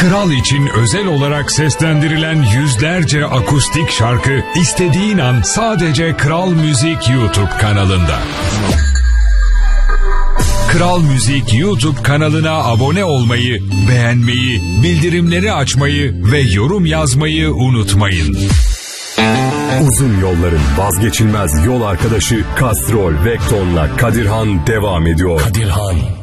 Kral için özel olarak seslendirilen yüzlerce akustik şarkı istediğin an sadece Kral Müzik YouTube kanalında. Kral Müzik YouTube kanalına abone olmayı, beğenmeyi, bildirimleri açmayı ve yorum yazmayı unutmayın. Uzun yolların vazgeçilmez yol arkadaşı Castrol Vecton'la Kadirhan devam ediyor. Kadirhan.